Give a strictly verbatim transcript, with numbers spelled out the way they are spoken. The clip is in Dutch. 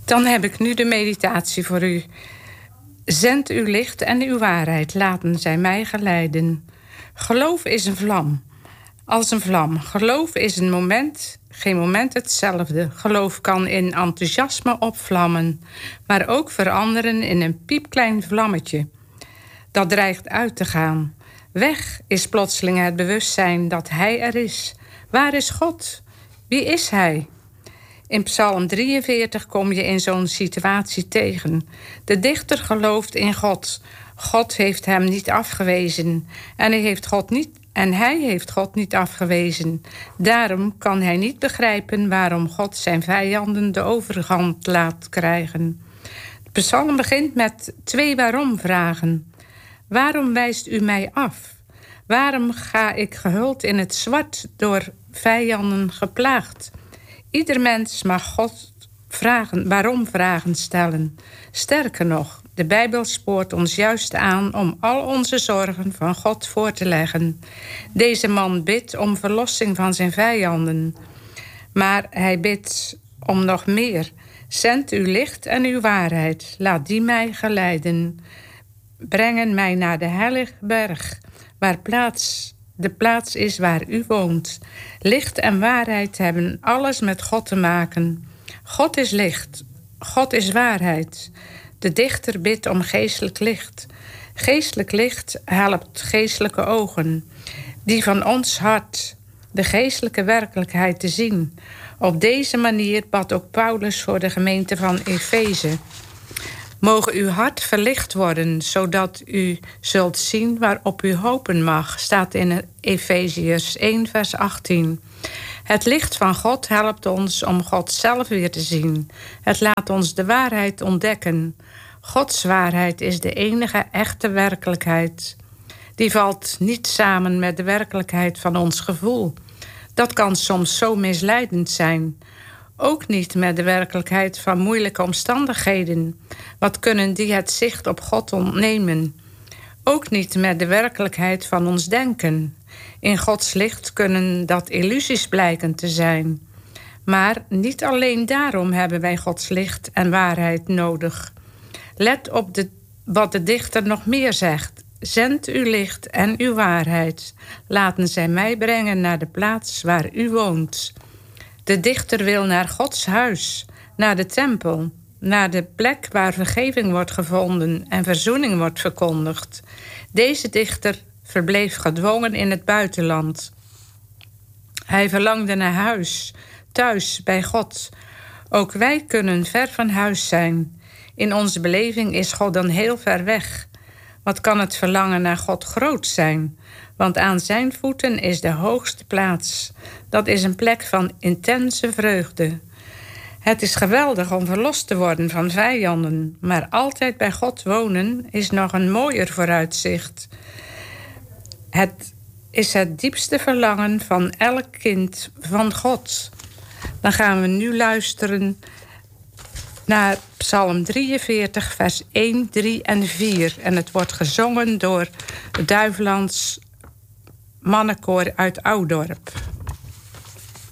Dan heb ik nu de meditatie voor u. Zend uw licht en uw waarheid, laten zij mij geleiden. Geloof is een vlam, als een vlam. Geloof is een moment, geen moment hetzelfde. Geloof kan in enthousiasme opvlammen, maar ook veranderen in een piepklein vlammetje. Dat dreigt uit te gaan. Weg is plotseling het bewustzijn dat hij er is. Waar is God? Wie is hij? In Psalm drieënveertig kom je in zo'n situatie tegen. De dichter gelooft in God. God heeft hem niet afgewezen. En hij heeft God niet, en hij heeft God niet afgewezen. Daarom kan hij niet begrijpen waarom God zijn vijanden de overhand laat krijgen. De psalm begint met twee waarom-vragen. Waarom wijst u mij af? Waarom ga ik gehuld in het zwart door vijanden geplaagd? Ieder mens mag God vragen, waarom vragen stellen. Sterker nog, de Bijbel spoort ons juist aan om al onze zorgen van God voor te leggen. Deze man bidt om verlossing van zijn vijanden. Maar hij bidt om nog meer. Zend uw licht en uw waarheid, laat die mij geleiden. Brengen mij naar de heilige berg, waar plaats, de plaats is waar u woont. Licht en waarheid hebben alles met God te maken. God is licht, God is waarheid. De dichter bidt om geestelijk licht. Geestelijk licht helpt geestelijke ogen, die van ons hart, de geestelijke werkelijkheid te zien. Op deze manier bad ook Paulus voor de gemeente van Efeze. Mogen uw hart verlicht worden, zodat u zult zien waarop u hopen mag, staat in Efeziërs één vers achttien. Het licht van God helpt ons om God zelf weer te zien. Het laat ons de waarheid ontdekken. Gods waarheid is de enige echte werkelijkheid. Die valt niet samen met de werkelijkheid van ons gevoel. Dat kan soms zo misleidend zijn. Ook niet met de werkelijkheid van moeilijke omstandigheden. Wat kunnen die het zicht op God ontnemen? Ook niet met de werkelijkheid van ons denken. In Gods licht kunnen dat illusies blijken te zijn. Maar niet alleen daarom hebben wij Gods licht en waarheid nodig. Let op de, wat de dichter nog meer zegt. Zend uw licht en uw waarheid. Laten zij mij brengen naar de plaats waar u woont. De dichter wil naar Gods huis, naar de tempel, naar de plek waar vergeving wordt gevonden en verzoening wordt verkondigd. Deze dichter verbleef gedwongen in het buitenland. Hij verlangde naar huis, thuis bij God. Ook wij kunnen ver van huis zijn. In onze beleving is God dan heel ver weg. Wat kan het verlangen naar God groot zijn? Want aan zijn voeten is de hoogste plaats. Dat is een plek van intense vreugde. Het is geweldig om verlost te worden van vijanden, maar altijd bij God wonen is nog een mooier vooruitzicht. Het is het diepste verlangen van elk kind van God. Dan gaan we nu luisteren naar Psalm drieënveertig, vers één, drie en vier. En het wordt gezongen door het Duivelands mannenkoor uit Oudorp.